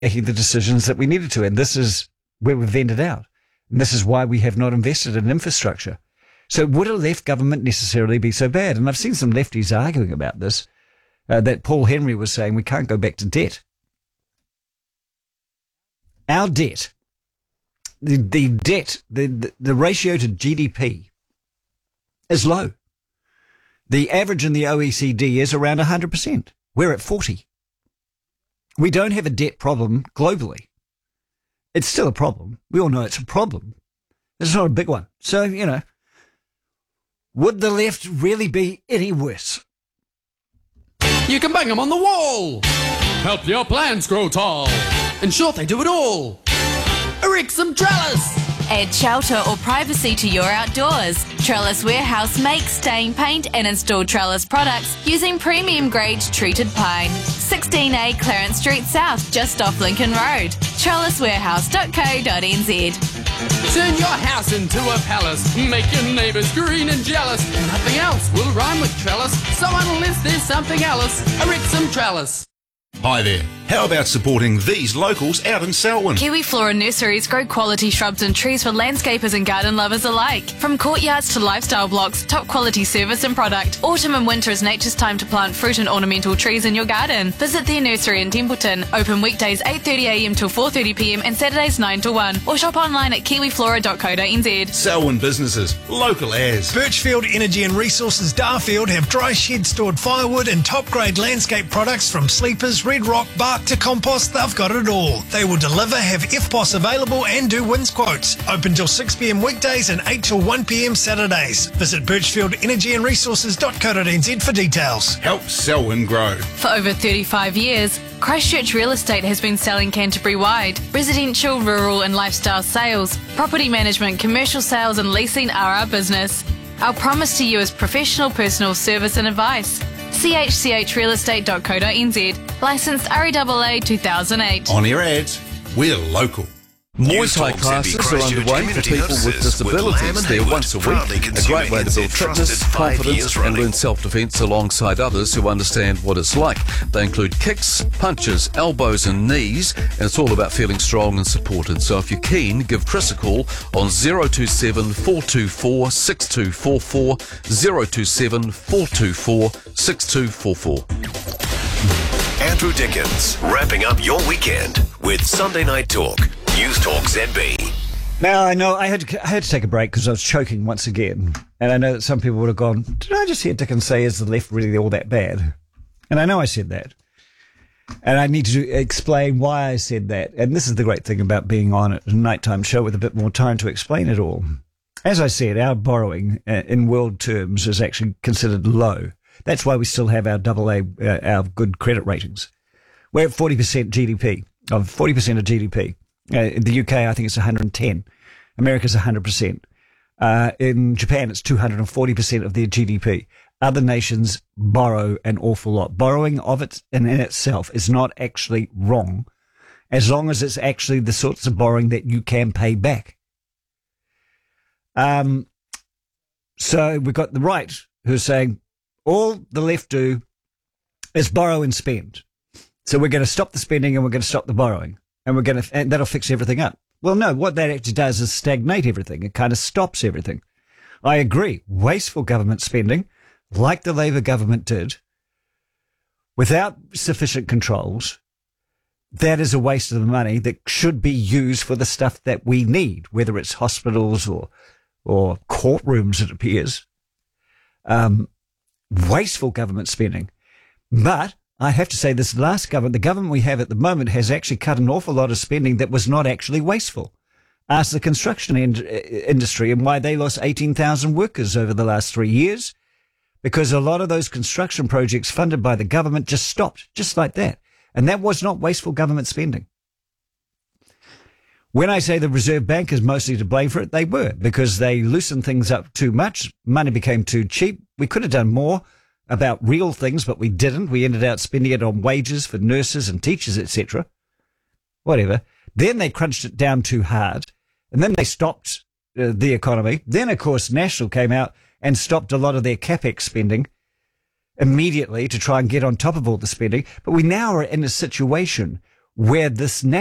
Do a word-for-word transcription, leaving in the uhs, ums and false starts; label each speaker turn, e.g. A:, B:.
A: making the decisions that we needed to. And this is where we've ended out. And this is why we have not invested in infrastructure. So would a left government necessarily be so bad? And I've seen some lefties arguing about this, uh, that Paul Henry was saying we can't go back to debt. Our debt, the, the debt, the, the, the ratio to G D P is low. The average in the O E C D is around one hundred percent. We're at forty. We don't have a debt problem globally. It's still a problem. We all know it's a problem. It's not a big one. So, you know, would the left really be any worse?
B: You can bang them on the wall. Help your plants grow tall. In short, they do it all. Erect some trellis.
C: Add shelter or privacy to your outdoors. Trellis Warehouse makes, stain, paint and install trellis products using premium grade treated pine. sixteen A Clarence Street South, just off Lincoln Road. trellis warehouse dot co dot n z.
B: Turn your house into a palace. Make your neighbours green and jealous. Nothing else will rhyme with trellis. So unless there's something else, erect some trellis.
D: Hi there. How about supporting these locals out in Selwyn?
C: Kiwi Flora Nurseries grow quality shrubs and trees for landscapers and garden lovers alike. From courtyards to lifestyle blocks, top quality service and product. Autumn and winter is nature's time to plant fruit and ornamental trees in your garden. Visit their nursery in Templeton. Open weekdays eight thirty a m till four thirty p m and Saturdays nine to one. Or shop online at kiwi flora dot co dot n z.
D: Selwyn businesses, local as.
E: Birchfield Energy and Resources Darfield have dry shed stored firewood and top grade landscape products from sleepers, red rock, bark to compost. They've got it all. They will deliver, have F P O S available and do wins quotes. Open till six p m weekdays and eight till one p m Saturdays. Visit Birchfield Energy and Resources dot co dot n z for details.
D: Help Selwyn grow.
C: For over thirty-five years, Christchurch Real Estate has been selling Canterbury-wide. Residential, rural and lifestyle sales, property management, commercial sales and leasing are our business. Our promise to you is professional personal service and advice. c h c h real estate dot co dot n z. Licensed R E A A two thousand eight.
D: On your ads, we're local.
F: Muay Thai classes are underway for people with disabilities. They're once a week, a great way to build fitness, confidence and learn self-defence alongside others who understand what it's like. They include kicks, punches, elbows and knees, and it's all about feeling strong and supported. So if you're keen, give Chris a call on zero two seven, four two four, six two four four, zero two seven, four two four, six two four four.
G: Andrew Dickens, wrapping up your weekend with Sunday Night Talk. News Talk Z B.
A: Now, I know I had to, I had to take a break because I was choking once again. And I know that some people would have gone, did I just hear Dickens say, is the left really all that bad? And I know I said that. And I need to explain why I said that. And this is the great thing about being on a nighttime show with a bit more time to explain it all. As I said, our borrowing uh, in world terms is actually considered low. That's why we still have our double A, uh, our good credit ratings. We're at forty percent G D P, of forty percent of G D P. Uh, in the U K, I think it's one hundred ten. America's one hundred percent. Uh, in Japan, it's two hundred forty percent of their G D P. Other nations borrow an awful lot. Borrowing of it in, in itself is not actually wrong, as long as it's actually the sorts of borrowing that you can pay back. Um, so we've got the right who's saying all the left do is borrow and spend. So we're going to stop the spending and we're going to stop the borrowing. And we're going to, and that'll fix everything up. Well, no, what that actually does is stagnate everything. It kind of stops everything. I agree. Wasteful government spending, like the Labour government did, without sufficient controls, that is a waste of money that should be used for the stuff that we need, whether it's hospitals or, or courtrooms, it appears. Um, wasteful government spending. But I have to say this last government, the government we have at the moment, has actually cut an awful lot of spending that was not actually wasteful. Ask the construction in- industry and why they lost eighteen thousand workers over the last three years, because a lot of those construction projects funded by the government just stopped, just like that. And that was not wasteful government spending. When I say the Reserve Bank is mostly to blame for it, they were, because they loosened things up too much. Money became too cheap. We could have done more about real things, but we didn't. We ended up spending it on wages for nurses and teachers, et cetera. Whatever. Then they crunched it down too hard, and then they stopped uh, the economy. Then, of course, National came out and stopped a lot of their capex spending immediately to try and get on top of all the spending. But we now are in a situation where this